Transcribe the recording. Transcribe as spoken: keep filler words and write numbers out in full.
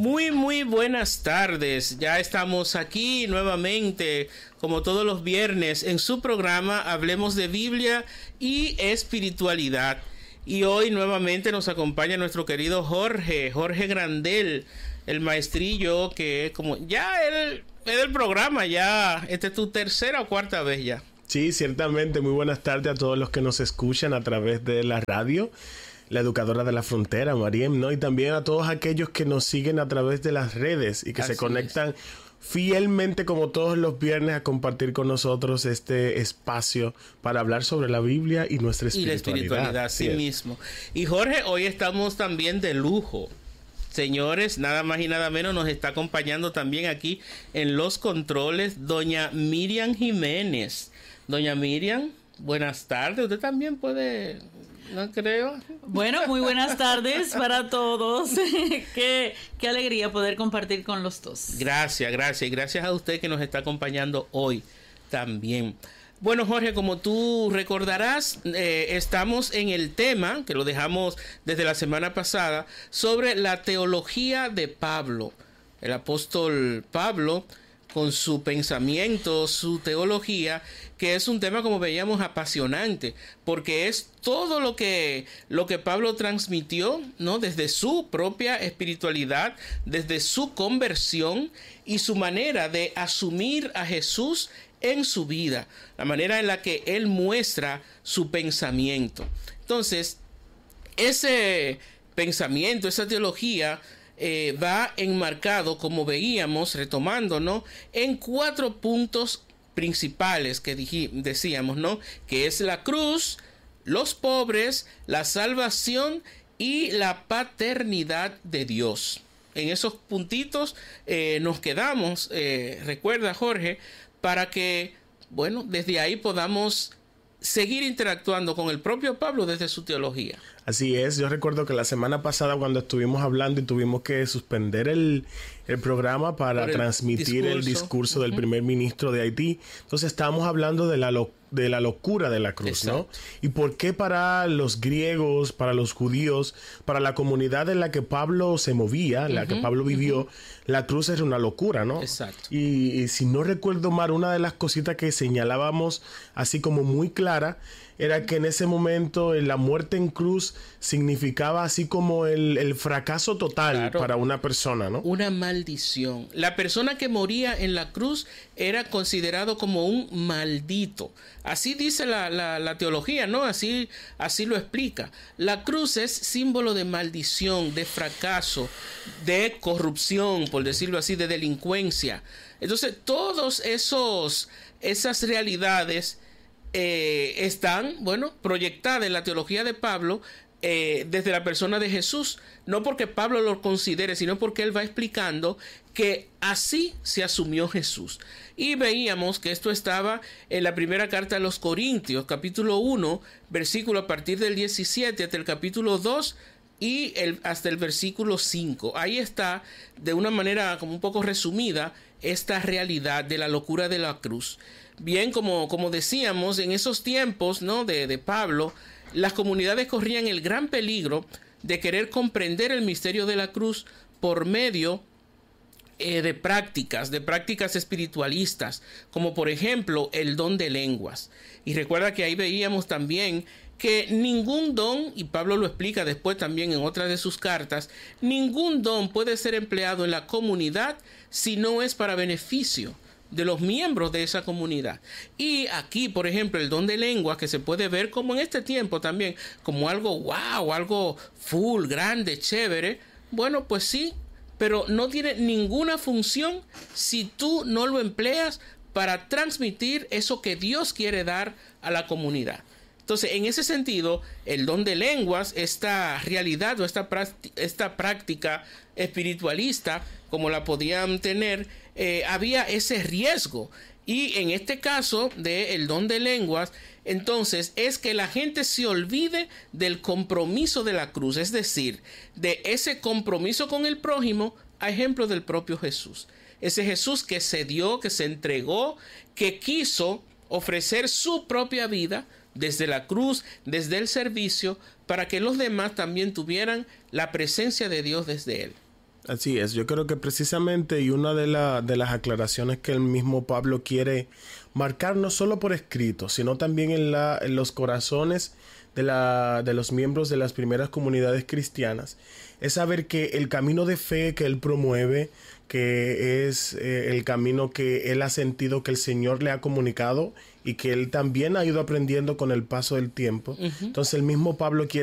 Muy, muy buenas tardes. Ya estamos aquí nuevamente, como todos los viernes, en su programa Hablemos de Biblia y Espiritualidad. Y hoy nuevamente nos acompaña nuestro querido Jorge, Jorge Grandel, el maestrillo que como ya él es del programa, ya esta es tu tercera o cuarta vez ya. Sí, ciertamente. Muy buenas tardes a todos los que nos escuchan a través de la radio, la educadora de la frontera, Mariem, ¿no? Y también a todos aquellos que nos siguen a través de las redes y que Así se conectan es. fielmente como todos los viernes a compartir con nosotros este espacio para hablar sobre la Biblia y nuestra Y la espiritualidad. espiritualidad, sí mismo. Y Jorge, hoy estamos también de lujo. Señores, nada más y nada menos nos está acompañando también aquí en los controles doña Miriam Jiménez. Doña Miriam, buenas tardes. Usted también puede, no creo. Bueno, muy buenas tardes para todos. qué, qué alegría poder compartir con los dos. Gracias, gracias. Y gracias a usted que nos está acompañando hoy también. Bueno, Jorge, como tú recordarás, eh, estamos en el tema, que lo dejamos desde la semana pasada, sobre la teología de Pablo. El apóstol Pablo, con su pensamiento, su teología, que es un tema, como veíamos, apasionante, porque es todo lo que, lo que Pablo transmitió, ¿no? Desde su propia espiritualidad, desde su conversión y su manera de asumir a Jesús en su vida, la manera en la que él muestra su pensamiento. Entonces, ese pensamiento, esa teología eh, va enmarcado, como veíamos, retomando, ¿no?, en cuatro puntos principales que dij- decíamos, ¿no?, que es la cruz, los pobres, la salvación y la paternidad de Dios. En esos puntitos eh, nos quedamos, eh, recuerda, Jorge, para que, bueno, desde ahí podamos seguir interactuando con el propio Pablo desde su teología. Así es, yo recuerdo que la semana pasada cuando estuvimos hablando y tuvimos que suspender el, el programa para el transmitir discurso. el discurso Uh-huh. del primer ministro de Haití, entonces estábamos hablando de la, lo, de la locura de la cruz, Exacto. ¿no? Y por qué para los griegos, para los judíos, para la comunidad en la que Pablo se movía, en la uh-huh, que Pablo vivió, uh-huh, la cruz era una locura, ¿no? Exacto. Y, y si no recuerdo mal, una de las cositas que señalábamos así como muy clara era que en ese momento la muerte en cruz significaba así como el, el fracaso total, claro, para una persona, ¿no? Una maldición. La persona que moría en la cruz era considerado como un maldito. Así dice la, la, la teología, ¿no? Así, así lo explica. La cruz es símbolo de maldición, de fracaso, de corrupción, por decirlo así, de delincuencia. Entonces, todos esos, esas realidades Eh, están, bueno, proyectadas en la teología de Pablo eh, desde la persona de Jesús, no porque Pablo lo considere, sino porque él va explicando que así se asumió Jesús. Y veíamos que esto estaba en la primera carta a los Corintios, capítulo uno, versículo a partir del diecisiete hasta el capítulo dos y el, hasta el versículo cinco. Ahí está, de una manera como un poco resumida, esta realidad de la locura de la cruz. Bien, como, como decíamos, en esos tiempos, ¿no?, de, de Pablo, las comunidades corrían el gran peligro de querer comprender el misterio de la cruz por medio eh, de prácticas, de prácticas espiritualistas, como por ejemplo el don de lenguas. Y recuerda que ahí veíamos también que ningún don, y Pablo lo explica después también en otra de sus cartas, ningún don puede ser empleado en la comunidad si no es para beneficio de los miembros de esa comunidad. Y aquí, por ejemplo, el don de lenguas, que se puede ver como en este tiempo también, como algo wow, algo full, grande, chévere. Bueno, pues sí, pero no tiene ninguna función si tú no lo empleas para transmitir eso que Dios quiere dar a la comunidad. Entonces, en ese sentido, el don de lenguas, esta realidad o esta, esta práctica espiritualista, como la podían tener, eh, había ese riesgo. Y en este caso del don de lenguas, entonces es que la gente se olvide del compromiso de la cruz, es decir, de ese compromiso con el prójimo, a ejemplo del propio Jesús. Ese Jesús que se dio, que se entregó, que quiso ofrecer su propia vida desde la cruz, desde el servicio, para que los demás también tuvieran la presencia de Dios desde él. Así es, yo creo que precisamente y una de, la, de las aclaraciones que el mismo Pablo quiere marcar no solo por escrito, sino también en, la, en los corazones de, la, de los miembros de las primeras comunidades cristianas, es saber que el camino de fe que él promueve, que es eh, el camino que él ha sentido que el Señor le ha comunicado y que él también ha ido aprendiendo con el paso del tiempo. Uh-huh. Entonces el mismo Pablo quiere